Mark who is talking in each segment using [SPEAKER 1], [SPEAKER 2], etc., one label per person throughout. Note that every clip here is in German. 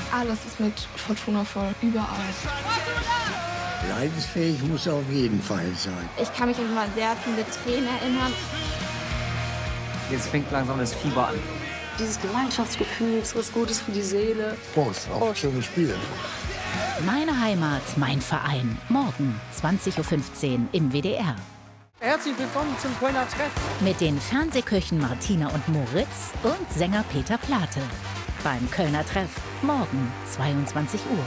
[SPEAKER 1] Alles ist mit Fortuna voll, überall.
[SPEAKER 2] Leidensfähig muss er auf jeden Fall sein.
[SPEAKER 3] Ich kann mich immer an sehr viele Tränen erinnern.
[SPEAKER 4] Jetzt fängt langsam das Fieber an.
[SPEAKER 5] Dieses Gemeinschaftsgefühl ist was Gutes für die Seele.
[SPEAKER 2] Prost, auf schöne Spiele.
[SPEAKER 6] Meine Heimat, mein Verein. Morgen 20:15 Uhr im WDR.
[SPEAKER 4] Herzlich willkommen zum Kölner Treff.
[SPEAKER 6] Mit den Fernsehköchen Martina und Moritz und Sänger Peter Plate. Beim Kölner Treff. Morgen 22 Uhr.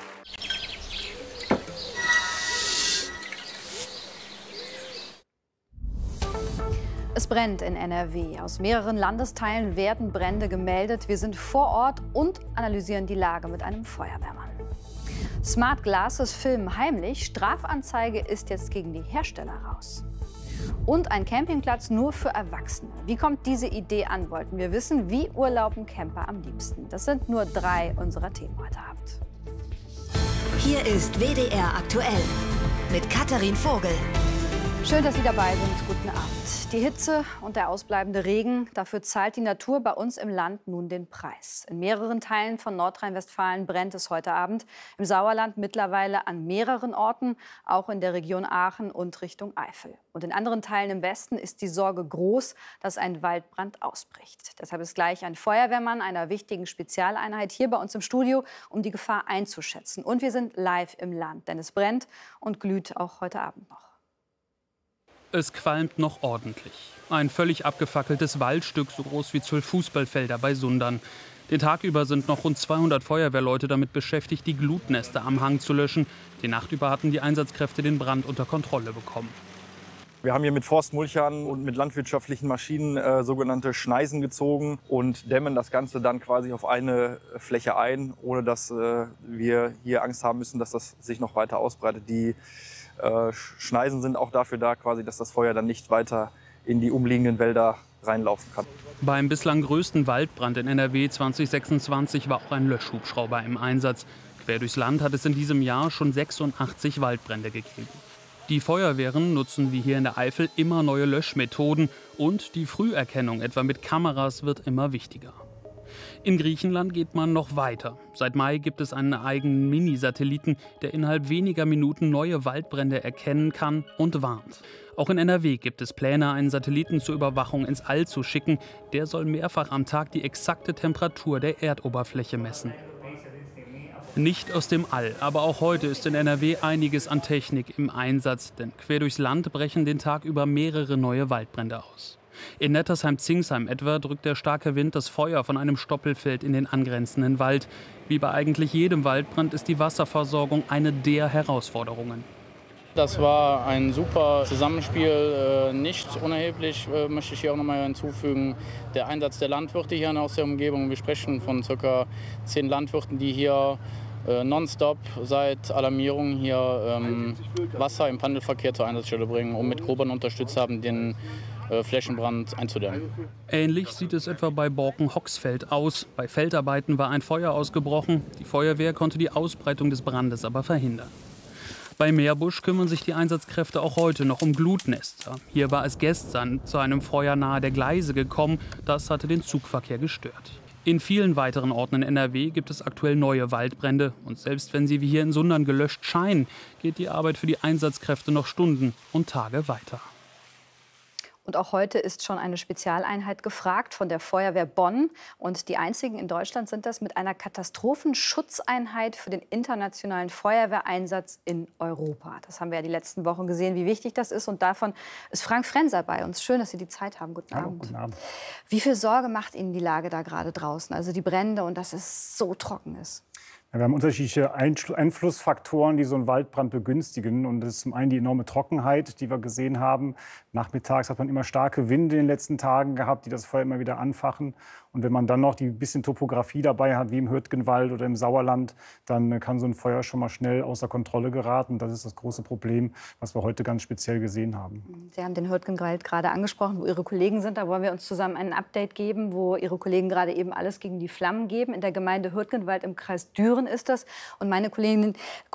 [SPEAKER 7] Es brennt in NRW. Aus mehreren Landesteilen werden Brände gemeldet. Wir sind vor Ort und analysieren die Lage mit einem Feuerwehrmann. Smart Glasses filmen heimlich. Strafanzeige ist jetzt gegen die Hersteller raus. Und ein Campingplatz nur für Erwachsene. Wie kommt diese Idee an, wollten wir wissen. Wie urlauben Camper am liebsten? Das sind nur 3 unserer Themen heute Abend.
[SPEAKER 8] Hier ist WDR aktuell mit Katharin Vogel.
[SPEAKER 7] Schön, dass Sie dabei sind. Guten Abend. Die Hitze und der ausbleibende Regen, dafür zahlt die Natur bei uns im Land nun den Preis. In mehreren Teilen von Nordrhein-Westfalen brennt es heute Abend. Im Sauerland mittlerweile an mehreren Orten, auch in der Region Aachen und Richtung Eifel. Und in anderen Teilen im Westen ist die Sorge groß, dass ein Waldbrand ausbricht. Deshalb ist gleich ein Feuerwehrmann einer wichtigen Spezialeinheit hier bei uns im Studio, um die Gefahr einzuschätzen. Und wir sind live im Land, denn es brennt und glüht auch heute Abend noch.
[SPEAKER 9] Es qualmt noch ordentlich. Ein völlig abgefackeltes Waldstück, so groß wie 12 Fußballfelder bei Sundern. Den Tag über sind noch rund 200 Feuerwehrleute damit beschäftigt, die Glutnester am Hang zu löschen. Die Nacht über hatten die Einsatzkräfte den Brand unter Kontrolle bekommen.
[SPEAKER 10] Wir haben hier mit Forstmulchern und mit landwirtschaftlichen Maschinen sogenannte Schneisen gezogen und dämmen das Ganze dann quasi auf eine Fläche ein, ohne dass wir hier Angst haben müssen, dass das sich noch weiter ausbreitet. Die Schneisen sind auch dafür da, quasi, dass das Feuer dann nicht weiter in die umliegenden Wälder reinlaufen kann.
[SPEAKER 9] Beim bislang größten Waldbrand in NRW 2026 war auch ein Löschhubschrauber im Einsatz. Quer durchs Land hat es in diesem Jahr schon 86 Waldbrände gegeben. Die Feuerwehren nutzen wie hier in der Eifel immer neue Löschmethoden und die Früherkennung etwa mit Kameras wird immer wichtiger. In Griechenland geht man noch weiter. Seit Mai gibt es einen eigenen Mini-Satelliten, der innerhalb weniger Minuten neue Waldbrände erkennen kann und warnt. Auch in NRW gibt es Pläne, einen Satelliten zur Überwachung ins All zu schicken. Der soll mehrfach am Tag die exakte Temperatur der Erdoberfläche messen. Nicht aus dem All, aber auch heute ist in NRW einiges an Technik im Einsatz. Denn quer durchs Land brechen den Tag über mehrere neue Waldbrände aus. In Nettersheim-Zingsheim etwa drückt der starke Wind das Feuer von einem Stoppelfeld in den angrenzenden Wald. Wie bei eigentlich jedem Waldbrand ist die Wasserversorgung eine der Herausforderungen.
[SPEAKER 11] Das war ein super Zusammenspiel, nicht unerheblich, möchte ich hier auch noch mal hinzufügen. Der Einsatz der Landwirte hier aus der Umgebung. Wir sprechen von ca. 10 Landwirten, die hier nonstop seit Alarmierung hier Wasser im Pendelverkehr zur Einsatzstelle bringen, um mit Grobern unterstützt haben, den Flächenbrand einzudämmen.
[SPEAKER 9] Ähnlich sieht es etwa bei Borken-Hoxfeld aus. Bei Feldarbeiten war ein Feuer ausgebrochen. Die Feuerwehr konnte die Ausbreitung des Brandes aber verhindern. Bei Meerbusch kümmern sich die Einsatzkräfte auch heute noch um Glutnester. Hier war es gestern zu einem Feuer nahe der Gleise gekommen. Das hatte den Zugverkehr gestört. In vielen weiteren Orten in NRW gibt es aktuell neue Waldbrände. Und selbst wenn sie wie hier in Sundern gelöscht scheinen, geht die Arbeit für die Einsatzkräfte noch Stunden und Tage weiter.
[SPEAKER 7] Und auch heute ist schon eine Spezialeinheit gefragt von der Feuerwehr Bonn. Und die einzigen in Deutschland sind das mit einer Katastrophenschutzeinheit für den internationalen Feuerwehreinsatz in Europa. Das haben wir ja die letzten Wochen gesehen, wie wichtig das ist. Und davon ist Frank Frenser bei uns. Schön, dass Sie die Zeit haben. Guten Abend.
[SPEAKER 12] Guten Abend.
[SPEAKER 7] Wie viel Sorge macht Ihnen die Lage da gerade draußen? Also die Brände und dass es so trocken ist.
[SPEAKER 12] Wir haben unterschiedliche Einflussfaktoren, die so einen Waldbrand begünstigen. Und das ist zum einen die enorme Trockenheit, die wir gesehen haben. Nachmittags hat man immer starke Winde in den letzten Tagen gehabt, die das Feuer immer wieder anfachen. Und wenn man dann noch die bisschen Topografie dabei hat, wie im Hürtgenwald oder im Sauerland, dann kann so ein Feuer schon mal schnell außer Kontrolle geraten. Das ist das große Problem, was wir heute ganz speziell gesehen haben.
[SPEAKER 7] Sie haben den Hürtgenwald gerade angesprochen, wo Ihre Kollegen sind. Da wollen wir uns zusammen ein Update geben, wo Ihre Kollegen gerade eben alles gegen die Flammen geben. In der Gemeinde Hürtgenwald im Kreis Düren ist das. Und meine Kollegin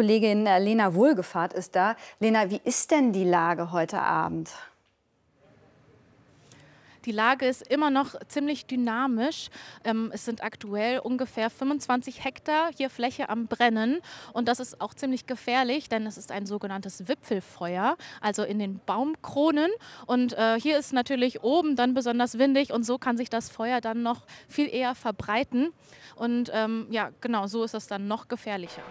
[SPEAKER 7] Lena Wohlgefahrt ist da. Lena, wie ist denn die Lage heute Abend?
[SPEAKER 13] Die Lage ist immer noch ziemlich dynamisch. Es sind aktuell ungefähr 25 Hektar hier Fläche am Brennen. Und das ist auch ziemlich gefährlich, denn es ist ein sogenanntes Wipfelfeuer, also in den Baumkronen. Und hier ist natürlich oben dann besonders windig und so kann sich das Feuer dann noch viel eher verbreiten. Und ja, genau, so ist es dann noch gefährlicher.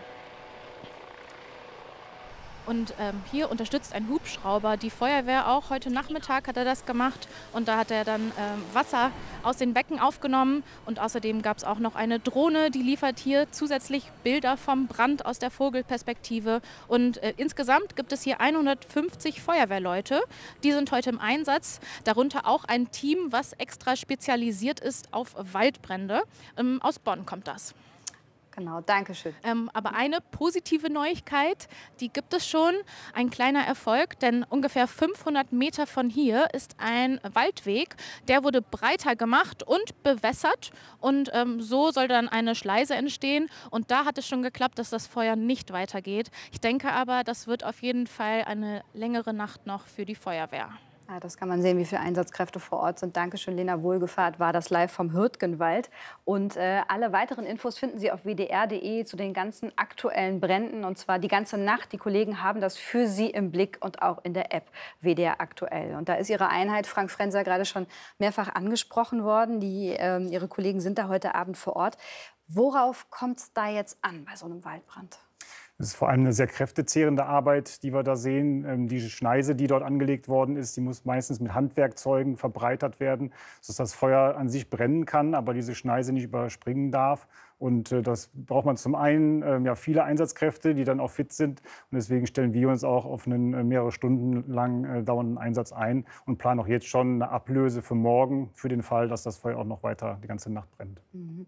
[SPEAKER 13] Und hier unterstützt ein Hubschrauber die Feuerwehr auch. Heute Nachmittag hat er das gemacht und da hat er dann Wasser aus den Becken aufgenommen. Und außerdem gab es auch noch eine Drohne, die liefert hier zusätzlich Bilder vom Brand aus der Vogelperspektive. Und insgesamt gibt es hier 150 Feuerwehrleute. Die sind heute im Einsatz. Darunter auch ein Team, was extra spezialisiert ist auf Waldbrände. Aus Bonn kommt das.
[SPEAKER 7] Genau, danke schön.
[SPEAKER 13] Aber eine positive Neuigkeit, die gibt es schon, ein kleiner Erfolg, denn ungefähr 500 Meter von hier ist ein Waldweg, der wurde breiter gemacht und bewässert und so soll dann eine Schleise entstehen und da hat es schon geklappt, dass das Feuer nicht weitergeht. Ich denke aber, das wird auf jeden Fall eine längere Nacht noch für die Feuerwehr.
[SPEAKER 7] Ja, das kann man sehen, wie viele Einsatzkräfte vor Ort sind. Dankeschön, Lena Wohlgefahrt war das live vom Hürtgenwald. Und alle weiteren Infos finden Sie auf wdr.de zu den ganzen aktuellen Bränden. Und zwar die ganze Nacht. Die Kollegen haben das für Sie im Blick und auch in der App WDR aktuell. Und da ist Ihre Einheit, Frank Frenzer, gerade schon mehrfach angesprochen worden. Ihre Kollegen sind da heute Abend vor Ort. Worauf kommt es da jetzt an bei so einem Waldbrand?
[SPEAKER 12] Es ist vor allem eine sehr kräftezehrende Arbeit, die wir da sehen. Die Schneise, die dort angelegt worden ist, die muss meistens mit Handwerkzeugen verbreitert werden, sodass das Feuer an sich brennen kann, aber diese Schneise nicht überspringen darf. Und das braucht man zum einen ja, viele Einsatzkräfte, die dann auch fit sind. Und deswegen stellen wir uns auch auf einen mehrere Stunden lang dauernden Einsatz ein und planen auch jetzt schon eine Ablöse für morgen, für den Fall, dass das Feuer auch noch weiter die ganze Nacht brennt.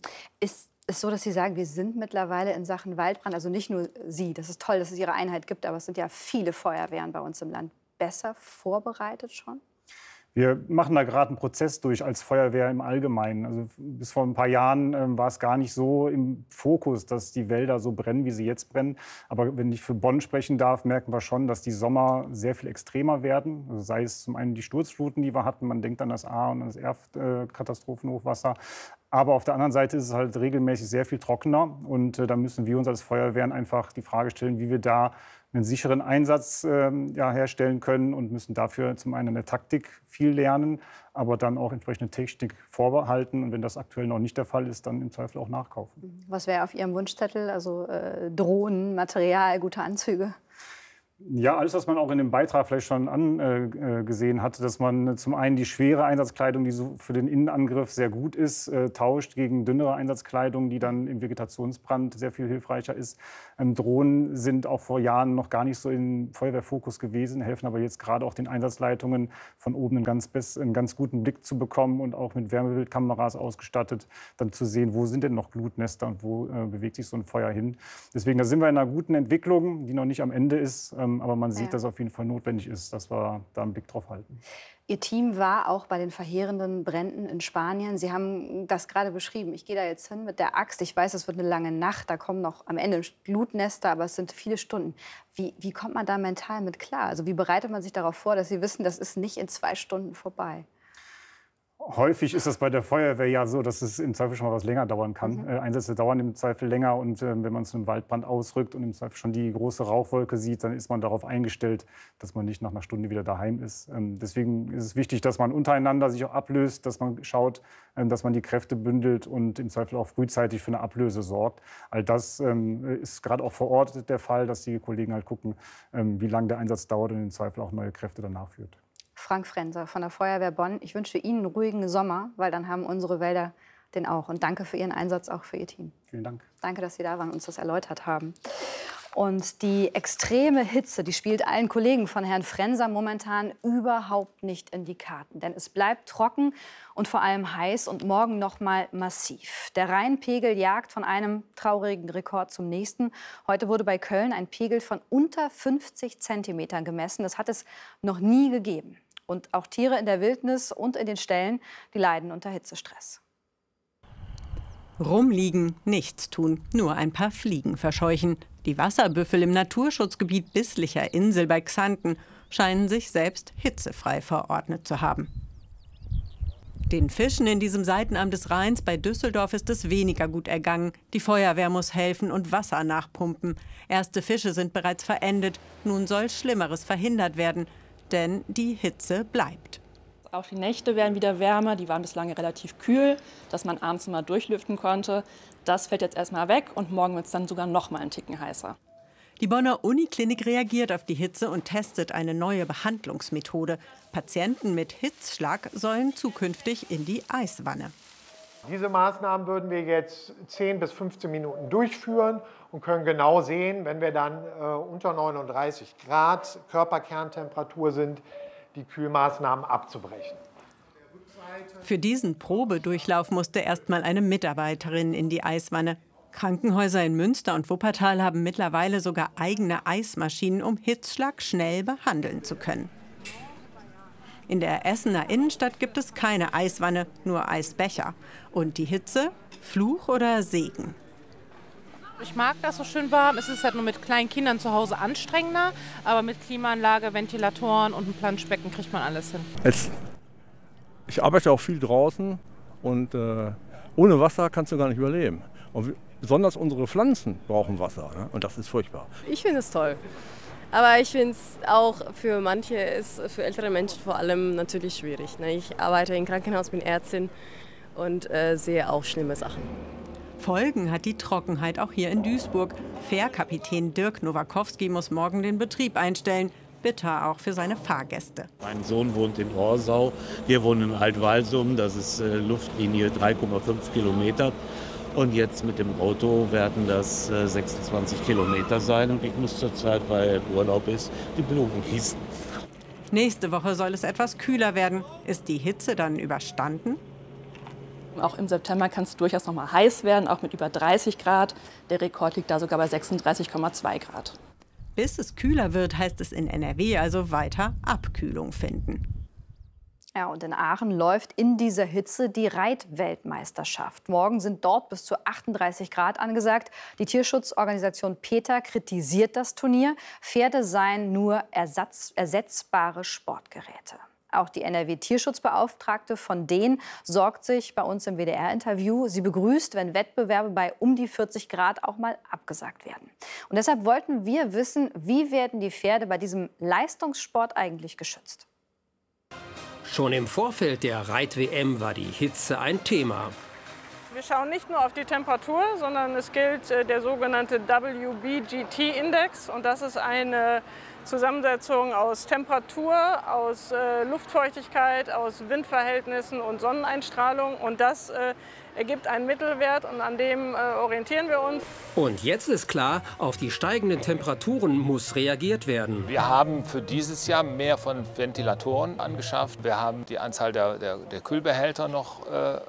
[SPEAKER 7] Ist es so, dass Sie sagen, wir sind mittlerweile in Sachen Waldbrand, also nicht nur Sie, das ist toll, dass es Ihre Einheit gibt, aber es sind ja viele Feuerwehren bei uns im Land, besser vorbereitet schon?
[SPEAKER 12] Wir machen da gerade einen Prozess durch als Feuerwehr im Allgemeinen. Also bis vor ein paar Jahren war es gar nicht so im Fokus, dass die Wälder so brennen, wie sie jetzt brennen. Aber wenn ich für Bonn sprechen darf, merken wir schon, dass die Sommer sehr viel extremer werden. Also sei es zum einen die Sturzfluten, die wir hatten, man denkt an das Ahr und an das Erft-Katastrophenhochwasser. Aber auf der anderen Seite ist es halt regelmäßig sehr viel trockener. Und da müssen wir uns als Feuerwehren einfach die Frage stellen, wie wir da einen sicheren Einsatz herstellen können und müssen dafür zum einen in der Taktik viel lernen, aber dann auch entsprechende Technik vorbehalten. Und wenn das aktuell noch nicht der Fall ist, dann im Zweifel auch nachkaufen.
[SPEAKER 7] Was wäre auf Ihrem Wunschzettel? Also Drohnen, Material, gute Anzüge?
[SPEAKER 12] Ja, alles, was man auch in dem Beitrag vielleicht schon angesehen hat, dass man zum einen die schwere Einsatzkleidung, die so für den Innenangriff sehr gut ist, tauscht gegen dünnere Einsatzkleidung, die dann im Vegetationsbrand sehr viel hilfreicher ist. Drohnen sind auch vor Jahren noch gar nicht so im Feuerwehrfokus gewesen, helfen aber jetzt gerade auch den Einsatzleitungen von oben einen ganz guten Blick zu bekommen und auch mit Wärmebildkameras ausgestattet, dann zu sehen, wo sind denn noch Glutnester und wo bewegt sich so ein Feuer hin. Deswegen, da sind wir in einer guten Entwicklung, die noch nicht am Ende ist. Aber man sieht, dass es auf jeden Fall notwendig ist, dass wir da einen Blick drauf halten.
[SPEAKER 7] Ihr Team war auch bei den verheerenden Bränden in Spanien. Sie haben das gerade beschrieben. Ich gehe da jetzt hin mit der Axt. Ich weiß, es wird eine lange Nacht. Da kommen noch am Ende Glutnester, aber es sind viele Stunden. Wie kommt man da mental mit klar? Also wie bereitet man sich darauf vor, dass Sie wissen, das ist nicht in 2 Stunden vorbei?
[SPEAKER 12] Häufig ist es bei der Feuerwehr ja so, dass es im Zweifel schon mal was länger dauern kann. Einsätze dauern im Zweifel länger und wenn man zu einem Waldbrand ausrückt und im Zweifel schon die große Rauchwolke sieht, dann ist man darauf eingestellt, dass man nicht nach einer Stunde wieder daheim ist. Deswegen ist es wichtig, dass man untereinander sich auch ablöst, dass man schaut, dass man die Kräfte bündelt und im Zweifel auch frühzeitig für eine Ablöse sorgt. All das ist gerade auch vor Ort der Fall, dass die Kollegen halt gucken, wie lange der Einsatz dauert und im Zweifel auch neue Kräfte danach führt.
[SPEAKER 7] Frank Frenzer von der Feuerwehr Bonn. Ich wünsche Ihnen einen ruhigen Sommer, weil dann haben unsere Wälder den auch. Und danke für Ihren Einsatz, auch für Ihr Team.
[SPEAKER 12] Vielen Dank.
[SPEAKER 7] Danke, dass Sie da waren und uns das erläutert haben. Und die extreme Hitze, die spielt allen Kollegen von Herrn Frenzer momentan überhaupt nicht in die Karten. Denn es bleibt trocken und vor allem heiß und morgen noch mal massiv. Der Rheinpegel jagt von einem traurigen Rekord zum nächsten. Heute wurde bei Köln ein Pegel von unter 50 Zentimetern gemessen. Das hat es noch nie gegeben. Und auch Tiere in der Wildnis und in den Ställen, die leiden unter Hitzestress.
[SPEAKER 14] Rumliegen, nichts tun, nur ein paar Fliegen verscheuchen. Die Wasserbüffel im Naturschutzgebiet Bisslicher Insel bei Xanten scheinen sich selbst hitzefrei verordnet zu haben. Den Fischen in diesem Seitenarm des Rheins bei Düsseldorf ist es weniger gut ergangen. Die Feuerwehr muss helfen und Wasser nachpumpen. Erste Fische sind bereits verendet. Nun soll Schlimmeres verhindert werden, denn die Hitze bleibt.
[SPEAKER 15] Auch die Nächte werden wieder wärmer, die waren bislang relativ kühl, dass man abends mal durchlüften konnte. Das fällt jetzt erstmal weg und morgen wird es dann sogar noch mal einen Ticken heißer.
[SPEAKER 14] Die Bonner Uniklinik reagiert auf die Hitze und testet eine neue Behandlungsmethode. Patienten mit Hitzschlag sollen zukünftig in die Eiswanne.
[SPEAKER 16] Diese Maßnahmen würden wir jetzt 10 bis 15 Minuten durchführen und können genau sehen, wenn wir dann unter 39 Grad Körperkerntemperatur sind, die Kühlmaßnahmen abzubrechen.
[SPEAKER 14] Für diesen Probedurchlauf musste erst mal eine Mitarbeiterin in die Eiswanne. Krankenhäuser in Münster und Wuppertal haben mittlerweile sogar eigene Eismaschinen, um Hitzschlag schnell behandeln zu können. In der Essener Innenstadt gibt es keine Eiswanne, nur Eisbecher. Und die Hitze, Fluch oder Segen?
[SPEAKER 17] Ich mag das so schön warm. Es ist halt nur mit kleinen Kindern zu Hause anstrengender. Aber mit Klimaanlage, Ventilatoren und einem Planschbecken kriegt man alles hin.
[SPEAKER 18] Ich arbeite auch viel draußen und ohne Wasser kannst du gar nicht überleben. Und besonders unsere Pflanzen brauchen Wasser, ne? Und das ist furchtbar.
[SPEAKER 19] Ich finde es toll. Aber ich finde es auch für manche, für ältere Menschen vor allem natürlich schwierig. Ne? Ich arbeite im Krankenhaus, bin Ärztin und sehe auch schlimme Sachen.
[SPEAKER 14] Folgen hat die Trockenheit auch hier in Duisburg. Fährkapitän Dirk Nowakowski muss morgen den Betrieb einstellen. Bitter auch für seine Fahrgäste.
[SPEAKER 20] Mein Sohn wohnt in Orsau, wir wohnen in Altwalsum, das ist Luftlinie 3,5 Kilometer. Und jetzt mit dem Auto werden das 26 Kilometer sein. Und ich muss zurzeit, weil Urlaub ist, die Blumen gießen.
[SPEAKER 14] Nächste Woche soll es etwas kühler werden. Ist die Hitze dann überstanden?
[SPEAKER 15] Auch im September kann es durchaus noch mal heiß werden, auch mit über 30 Grad. Der Rekord liegt da sogar bei 36,2 Grad.
[SPEAKER 14] Bis es kühler wird, heißt es in NRW also weiter Abkühlung finden.
[SPEAKER 7] Ja, und in Aachen läuft in dieser Hitze die Reitweltmeisterschaft. Morgen sind dort bis zu 38 Grad angesagt. Die Tierschutzorganisation PETA kritisiert das Turnier. Pferde seien nur ersetzbare Sportgeräte. Auch die NRW-Tierschutzbeauftragte von denen sorgt sich bei uns im WDR-Interview. Sie begrüßt, wenn Wettbewerbe bei um die 40 Grad auch mal abgesagt werden. Und deshalb wollten wir wissen, wie werden die Pferde bei diesem Leistungssport eigentlich geschützt?
[SPEAKER 21] Schon im Vorfeld der Reit-WM war die Hitze ein Thema.
[SPEAKER 22] Wir schauen nicht nur auf die Temperatur, sondern es gilt der sogenannte WBGT-Index. Und das ist eine Zusammensetzung aus Temperatur, aus Luftfeuchtigkeit, aus Windverhältnissen und Sonneneinstrahlung. Und das ergibt einen Mittelwert und an dem orientieren wir uns.
[SPEAKER 21] Und jetzt ist klar, auf die steigenden Temperaturen muss reagiert werden.
[SPEAKER 23] Wir haben für dieses Jahr mehr von Ventilatoren angeschafft. Wir haben die Anzahl der Kühlbehälter noch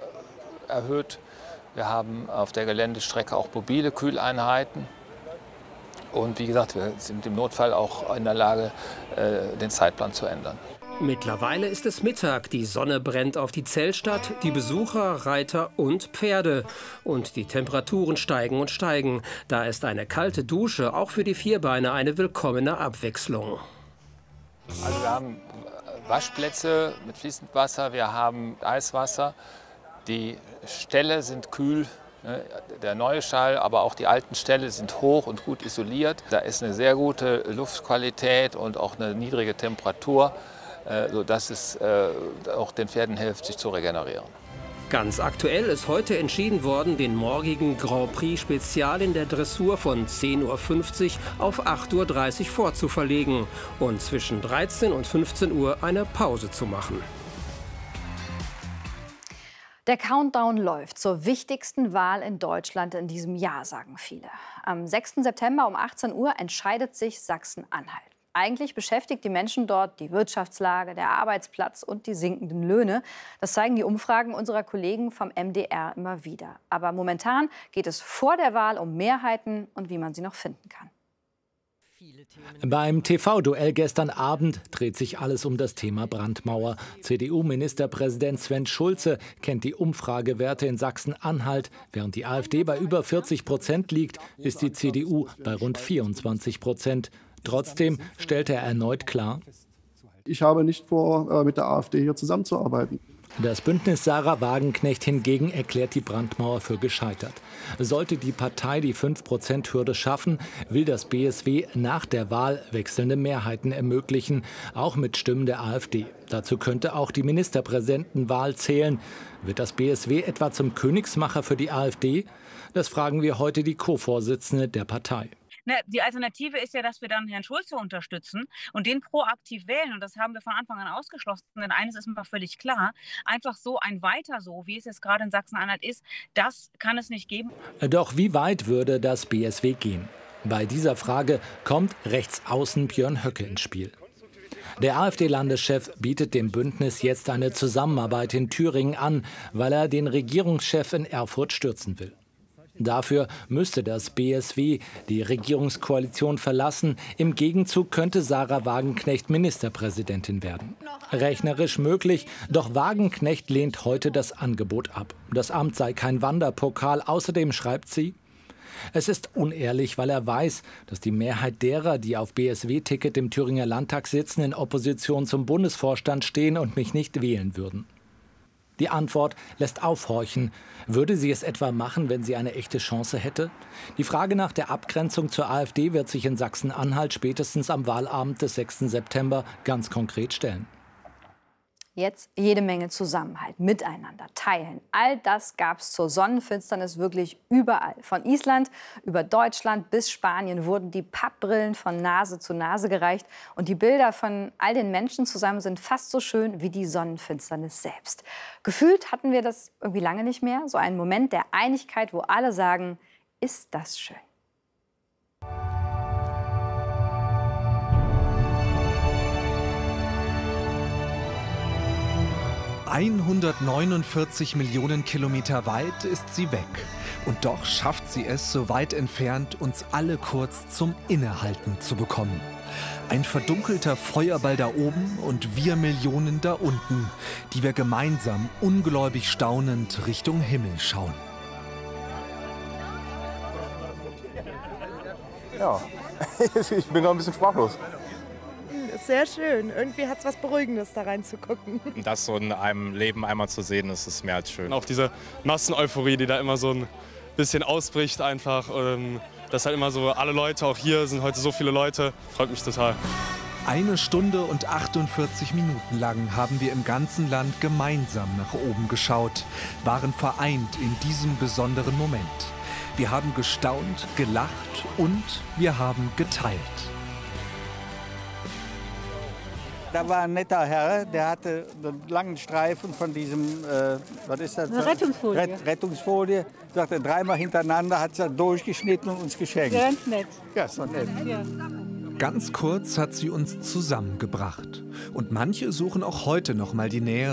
[SPEAKER 23] erhöht. Wir haben auf der Geländestrecke auch mobile Kühleinheiten. Und wie gesagt, wir sind im Notfall auch in der Lage, den Zeitplan zu ändern.
[SPEAKER 21] Mittlerweile ist es Mittag, die Sonne brennt auf die Zeltstadt, die Besucher, Reiter und Pferde. Und die Temperaturen steigen und steigen. Da ist eine kalte Dusche auch für die Vierbeiner eine willkommene Abwechslung.
[SPEAKER 23] Also wir haben Waschplätze mit fließendem Wasser, wir haben Eiswasser. Die Ställe sind kühl. Der neue Stall, aber auch die alten Ställe sind hoch und gut isoliert. Da ist eine sehr gute Luftqualität und auch eine niedrige Temperatur, sodass es auch den Pferden hilft, sich zu regenerieren.
[SPEAKER 21] Ganz aktuell ist heute entschieden worden, den morgigen Grand Prix Spezial in der Dressur von 10:50 Uhr auf 8:30 Uhr vorzuverlegen und zwischen 13 und 15 Uhr eine Pause zu machen.
[SPEAKER 7] Der Countdown läuft zur wichtigsten Wahl in Deutschland in diesem Jahr, sagen viele. Am 6. September um 18 Uhr entscheidet sich Sachsen-Anhalt. Eigentlich beschäftigt die Menschen dort die Wirtschaftslage, der Arbeitsplatz und die sinkenden Löhne. Das zeigen die Umfragen unserer Kollegen vom MDR immer wieder. Aber momentan geht es vor der Wahl um Mehrheiten und wie man sie noch finden kann.
[SPEAKER 24] Beim TV-Duell gestern Abend dreht sich alles um das Thema Brandmauer. CDU-Ministerpräsident Sven Schulze kennt die Umfragewerte in Sachsen-Anhalt. Während die AfD bei über 40% liegt, ist die CDU bei rund 24%. Trotzdem stellt er erneut klar:
[SPEAKER 25] Ich habe nicht vor, mit der AfD hier zusammenzuarbeiten.
[SPEAKER 24] Das Bündnis Sarah Wagenknecht hingegen erklärt die Brandmauer für gescheitert. Sollte die Partei die 5%-Hürde schaffen, will das BSW nach der Wahl wechselnde Mehrheiten ermöglichen, auch mit Stimmen der AfD. Dazu könnte auch die Ministerpräsidentenwahl zählen. Wird das BSW etwa zum Königsmacher für die AfD? Das fragen wir heute die Co-Vorsitzende der Partei.
[SPEAKER 1] Die Alternative ist ja, dass wir dann Herrn Schulze unterstützen und den proaktiv wählen. Und das haben wir von Anfang an ausgeschlossen. Denn eines ist mir völlig klar, einfach so ein Weiter so, wie es jetzt gerade in Sachsen-Anhalt ist, das kann es nicht geben.
[SPEAKER 24] Doch wie weit würde das BSW gehen? Bei dieser Frage kommt Rechtsaußen Björn Höcke ins Spiel. Der AfD-Landeschef bietet dem Bündnis jetzt eine Zusammenarbeit in Thüringen an, weil er den Regierungschef in Erfurt stürzen will. Dafür müsste das BSW die Regierungskoalition verlassen. Im Gegenzug könnte Sarah Wagenknecht Ministerpräsidentin werden. Rechnerisch möglich, doch Wagenknecht lehnt heute das Angebot ab. Das Amt sei kein Wanderpokal. Außerdem schreibt sie: Es ist unehrlich, weil er weiß, dass die Mehrheit derer, die auf BSW-Ticket im Thüringer Landtag sitzen, in Opposition zum Bundesvorstand stehen und mich nicht wählen würden. Die Antwort lässt aufhorchen. Würde sie es etwa machen, wenn sie eine echte Chance hätte? Die Frage nach der Abgrenzung zur AfD wird sich in Sachsen-Anhalt spätestens am Wahlabend des 6. September ganz konkret stellen.
[SPEAKER 7] Jetzt jede Menge Zusammenhalt, miteinander, teilen. All das gab es zur Sonnenfinsternis wirklich überall. Von Island über Deutschland bis Spanien wurden die Pappbrillen von Nase zu Nase gereicht. Und die Bilder von all den Menschen zusammen sind fast so schön wie die Sonnenfinsternis selbst. Gefühlt hatten wir das irgendwie lange nicht mehr. So einen Moment der Einigkeit, wo alle sagen, ist das schön.
[SPEAKER 2] 149 Millionen Kilometer weit ist sie weg. Und doch schafft sie es, so weit entfernt, uns alle kurz zum Innehalten zu bekommen. Ein verdunkelter Feuerball da oben und wir Millionen da unten, die wir gemeinsam ungläubig staunend Richtung Himmel schauen.
[SPEAKER 3] Ja, ich bin noch ein bisschen sprachlos.
[SPEAKER 5] Sehr schön. Irgendwie hat es was Beruhigendes, da reinzugucken.
[SPEAKER 25] Das so in einem Leben einmal zu sehen, das ist mehr als schön.
[SPEAKER 26] Auch diese Masseneuphorie, die da immer so ein bisschen ausbricht einfach. Dass halt immer so alle Leute, auch hier sind heute so viele Leute, freut mich total.
[SPEAKER 2] 1 Stunde und 48 Minuten lang haben wir im ganzen Land gemeinsam nach oben geschaut, waren vereint in diesem besonderen Moment. Wir haben gestaunt, gelacht und wir haben geteilt.
[SPEAKER 27] Da war ein netter Herr, der hatte einen langen Streifen von diesem, was ist das?
[SPEAKER 5] Eine Rettungsfolie.
[SPEAKER 27] Rettungsfolie. Sagte, 3-mal hintereinander, hat sie durchgeschnitten und uns geschenkt.
[SPEAKER 5] Ganz nett.
[SPEAKER 27] Ja, so nett.
[SPEAKER 5] Ja.
[SPEAKER 2] Ganz kurz hat sie uns zusammengebracht. Und manche suchen auch heute noch mal die Nähe